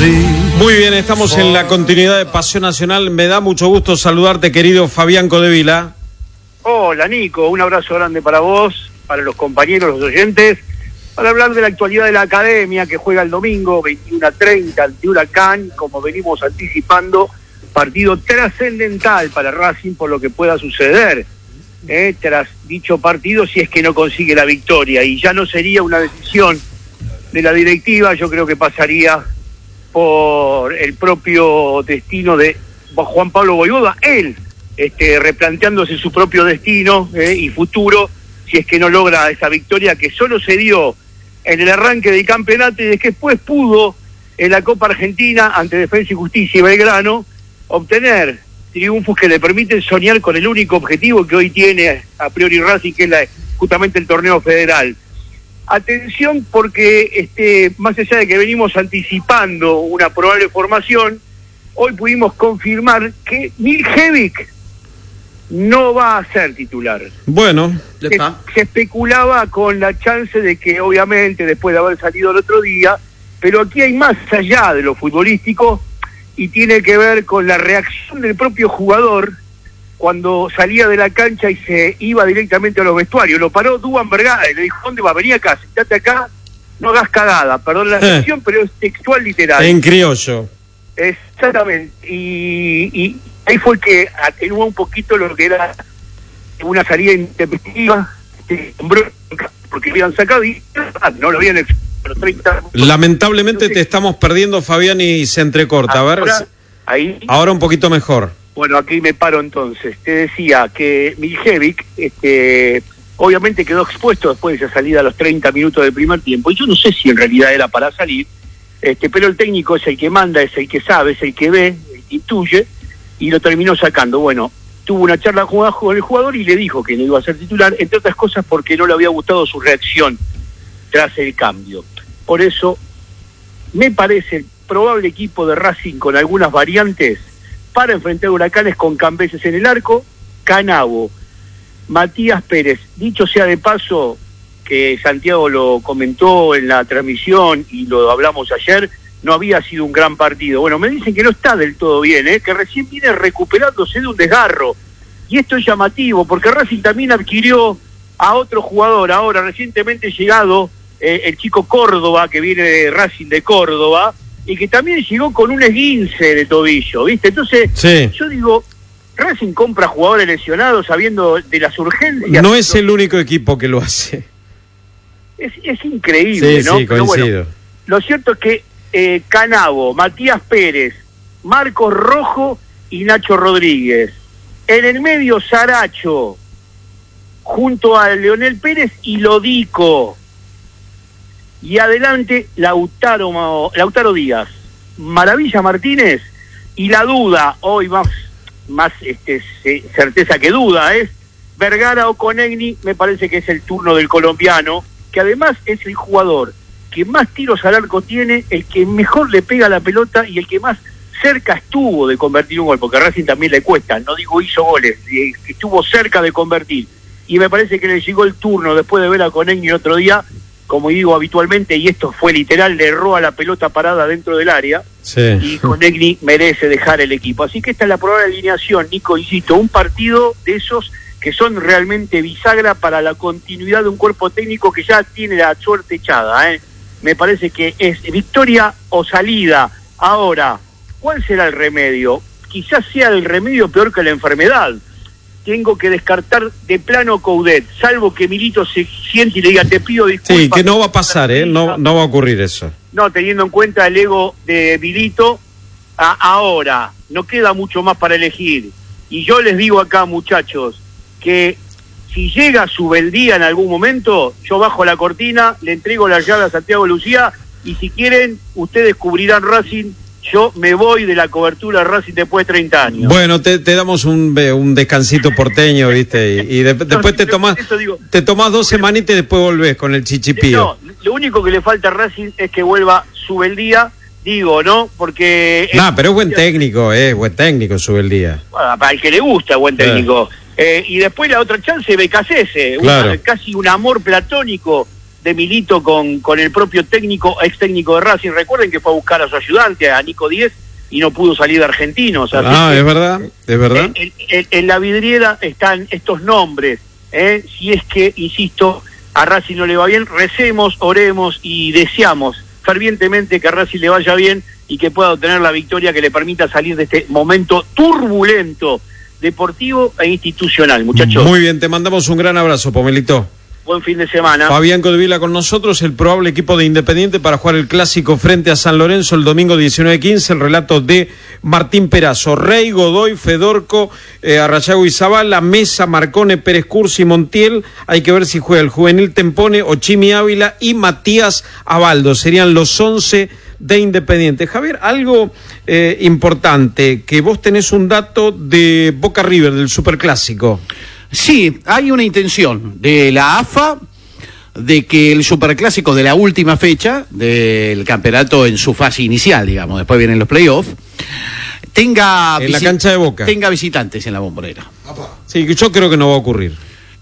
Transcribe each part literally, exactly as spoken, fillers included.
Muy bien, estamos en la continuidad de Pasión Nacional. Me da mucho gusto saludarte, querido Fabián Codevila. Hola, Nico. Un abrazo grande para vos, para los compañeros, los oyentes, para hablar de la actualidad de la academia que juega el domingo, veintiuno a treinta, ante Huracán, como venimos anticipando, partido trascendental para Racing por lo que pueda suceder eh, tras dicho partido si es que no consigue la victoria. Y ya no sería una decisión de la directiva, yo creo que pasaría por el propio destino de Juan Pablo Vojvoda, él este, replanteándose su propio destino eh, y futuro, si es que no logra esa victoria que solo se dio en el arranque del campeonato y después pudo en la Copa Argentina ante Defensa y Justicia y Belgrano obtener triunfos que le permiten soñar con el único objetivo que hoy tiene a priori Racing, que es la, justamente el torneo federal. Atención porque este, más allá de que venimos anticipando una probable formación, hoy pudimos confirmar que Miljevic no va a ser titular. Bueno, se, se especulaba con la chance de que obviamente después de haber salido el otro día, pero aquí hay más allá de lo futbolístico y tiene que ver con la reacción del propio jugador cuando salía de la cancha y se iba directamente a los vestuarios. Lo paró Duván Vergara y le dijo: ¿dónde va? Vení acá, sentate acá, no hagas cagada, perdón la expresión, eh, pero es textual literal. En criollo. Exactamente, y, y ahí fue que atenuó un poquito lo que era una salida intempestiva, porque habían sacado y no lo habían hecho. Lamentablemente te estamos perdiendo, Fabián, y se entrecorta. A ver, ahora, ahí. Ahora un poquito mejor. Bueno, aquí me paro entonces. Te decía que Miljevic, este, obviamente quedó expuesto después de esa salida a los treinta minutos del primer tiempo, y yo no sé si en realidad era para salir, este, pero el técnico es el que manda, es el que sabe, es el que ve, el que intuye, y lo terminó sacando. Bueno, tuvo una charla con el jugador y le dijo que no iba a ser titular, entre otras cosas porque no le había gustado su reacción tras el cambio. Por eso, me parece el probable equipo de Racing con algunas variantes para enfrentar Huracanes con Cambeses en el arco, Canavo, Matías Pérez. Dicho sea de paso, que Santiago lo comentó en la transmisión y lo hablamos ayer, no había sido un gran partido. Bueno, me dicen que no está del todo bien, ¿eh? Que recién viene recuperándose de un desgarro. Y esto es llamativo, porque Racing también adquirió a otro jugador, ahora recientemente llegado, eh, el chico Córdoba, que viene de Racing de Córdoba, y que también llegó con un esguince de tobillo, ¿viste? Entonces, sí. Yo digo, Racing compra jugadores lesionados sabiendo de las urgencias. No es el único equipo que lo hace. Es, es increíble, sí, ¿no? Sí, Pero coincido. Bueno, lo cierto es que eh, Canavo, Matías Pérez, Marcos Rojo y Nacho Rodríguez. En el medio, Saracho, junto a Leonel Pérez y Lodico. Y adelante, Lautaro, Lautaro Díaz, Maravilla Martínez, y la duda, hoy más, más este, certeza que duda, es Vergara o Conegni. Me parece que es el turno del colombiano, que además es el jugador que más tiros al arco tiene, el que mejor le pega la pelota y el que más cerca estuvo de convertir un gol, porque a Racing también le cuesta, no digo hizo goles, estuvo cerca de convertir. Y me parece que le llegó el turno después de ver a Conegni el otro día, como digo habitualmente, y esto fue literal, le erró a la pelota parada dentro del área, sí. Y Conegni merece dejar el equipo. Así que esta es la probable alineación, Nico, insisto, un partido de esos que son realmente bisagra para la continuidad de un cuerpo técnico que ya tiene la suerte echada, ¿eh? Me parece que es victoria o salida. Ahora, ¿cuál será el remedio? Quizás sea el remedio peor que la enfermedad. Tengo que descartar de plano Coudet, salvo que Milito se siente y le diga: te pido disculpas. Sí, que no va a pasar, ¿eh? No, no va a ocurrir eso. No, teniendo en cuenta el ego de Milito, a, ahora, no queda mucho más para elegir. Y yo les digo acá, muchachos, que si llega su beldía en algún momento, yo bajo la cortina, le entrego la llave a Santiago Lucía, y si quieren, ustedes cubrirán Racing. Yo me voy de la cobertura Racing después de treinta años. Bueno, te, te damos un, un descansito porteño, ¿viste? Y, y de, después te tomás, digo, te tomás dos semanitas y después volvés con el chichipío. No, lo único que le falta a Racing es que vuelva Subeldía, digo, ¿no? Porque... No, nah, pero es buen técnico, es eh, buen técnico Subeldía. Bueno, para el que le gusta, buen técnico. Eh. Eh, y después la otra chance, Becasese, claro. Una, casi un amor platónico de Milito con, con el propio técnico, ex técnico de Racing. Recuerden que fue a buscar a su ayudante, a Nico Díez, y no pudo salir de Argentinos. Ah, es que, verdad, es verdad. En, en, en la vidriera están estos nombres. ¿eh? Si es que, insisto, a Racing no le va bien, recemos, oremos y deseamos fervientemente que a Racing le vaya bien y que pueda obtener la victoria que le permita salir de este momento turbulento, deportivo e institucional, muchachos. Muy bien, te mandamos un gran abrazo, Pomelito. Buen fin de semana. Fabián Codevila con nosotros, el probable equipo de Independiente para jugar el clásico frente a San Lorenzo el domingo diecinueve quince, el relato de Martín Perazo, Rey, Godoy, Fedorco, eh, Arrayago y Zabala, Mesa, Marcone, Pérez Cursi, Montiel, hay que ver si juega el juvenil Tempone, Ochimi Ávila y Matías Abaldo, serían los once de Independiente. Javier, algo eh, importante, que vos tenés un dato de Boca River, del Superclásico. Sí, hay una intención de la A F A de que el Superclásico de la última fecha del campeonato en su fase inicial, digamos, después vienen los playoffs, tenga en la cancha de Boca tenga visitantes en la Bombonera. Sí, yo creo que no va a ocurrir.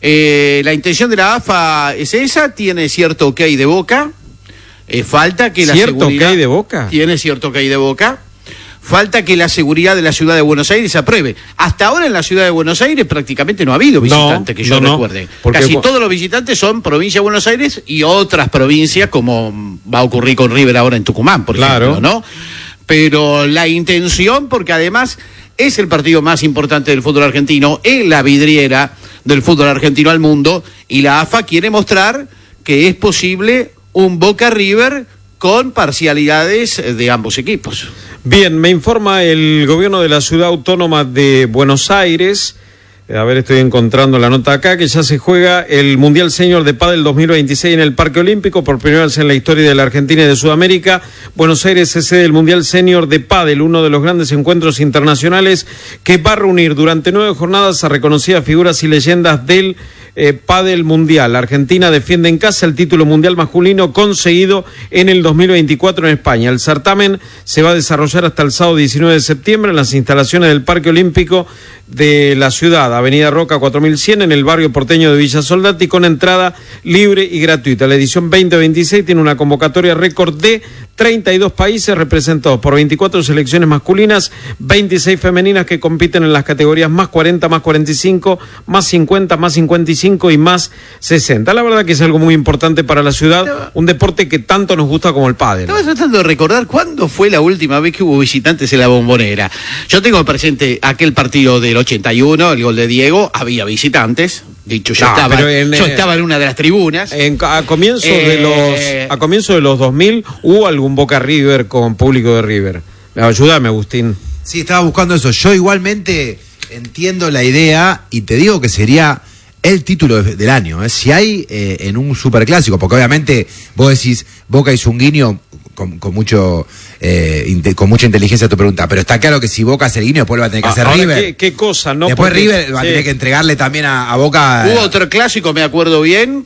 Eh, la intención de la A F A es esa, tiene cierto ok de Boca, eh, falta que la ¿Cierto seguridad... ok de Boca? Tiene cierto ok de Boca. Falta que la seguridad de la ciudad de Buenos Aires se apruebe. Hasta ahora en la ciudad de Buenos Aires prácticamente no ha habido visitantes, no, que yo no, recuerde. No, Casi todos los visitantes son provincia de Buenos Aires y otras provincias, como va a ocurrir con River ahora en Tucumán, por claro. ejemplo, ¿no? Pero la intención, porque además es el partido más importante del fútbol argentino, es la vidriera del fútbol argentino al mundo, y la A F A quiere mostrar que es posible un Boca River con parcialidades de ambos equipos. Bien, me informa el gobierno de la ciudad autónoma de Buenos Aires, a ver, estoy encontrando la nota acá, que ya se juega el Mundial Senior de Pádel dos mil veintiséis en el Parque Olímpico, por primera vez en la historia de la Argentina y de Sudamérica. Buenos Aires es sede del Mundial Senior de Pádel, uno de los grandes encuentros internacionales que va a reunir durante nueve jornadas a reconocidas figuras y leyendas del Eh, Pádel Mundial. Argentina defiende en casa el título mundial masculino conseguido en el dos mil veinticuatro en España. El certamen se va a desarrollar hasta el sábado diecinueve de septiembre en las instalaciones del Parque Olímpico de la ciudad, Avenida Roca cuatro mil cien, en el barrio porteño de Villa Soldati, con entrada libre y gratuita. La edición veinte veintiséis tiene una convocatoria récord de treinta y dos países representados por veinticuatro selecciones masculinas, veintiséis femeninas que compiten en las categorías más cuarenta, más cuarenta y cinco, más cincuenta, más cincuenta y cinco y más sesenta. La verdad que es algo muy importante para la ciudad, un deporte que tanto nos gusta como el pádel. Estaba tratando de recordar cuándo fue la última vez que hubo visitantes en la Bombonera. Yo tengo presente aquel partido del ochenta y uno, el gol de Diego, había visitantes. Dicho, yo, no, estaba, en, yo estaba en una de las tribunas. En, a comienzo eh, de los a comienzo de los dos mil hubo algún Boca River con público de River. Ayúdame, Agustín. Sí, estaba buscando eso. Yo igualmente entiendo la idea y te digo que sería el título de, del año. ¿eh? Si hay eh, en un superclásico, porque obviamente vos decís Boca hizo un guiño con, con mucho eh, inte, con mucha inteligencia a tu pregunta, pero está claro que si Boca hace el guiño, después lo va a tener que hacer Ahora, River. ¿qué, qué cosa? No, después porque, River va sí. a tener que entregarle también a, a Boca. Hubo otro clásico, me acuerdo bien.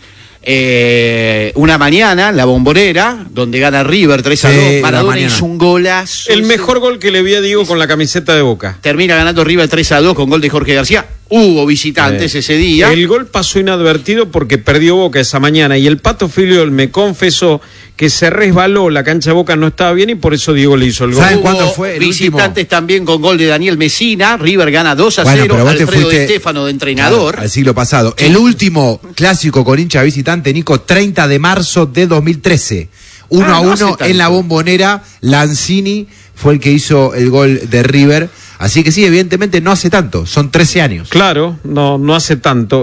Eh, una mañana, la Bombonera, donde gana River tres a dos, sí, Maradona hizo un golazo. El mejor gol que le vi a Diego con la camiseta de Boca. Termina ganando River tres a dos con gol de Jorge García. Hubo visitantes eh. ese día. El gol pasó inadvertido porque perdió Boca esa mañana y el Pato Filiol me confesó que se resbaló, la cancha de Boca no estaba bien y por eso Diego le hizo el gol. ¿Saben cuándo fue el visitantes último? También con gol de Daniel Mesina. River gana dos a cero, bueno, Alfredo Di Stéfano de entrenador. Al siglo pasado. El último clásico con hincha visitante, Nico, treinta de marzo de dos mil trece. Uno ah, a uno no en la Bombonera. Lanzini fue el que hizo el gol de River. Así que sí, evidentemente no hace tanto, son trece años. Claro, no, no hace tanto.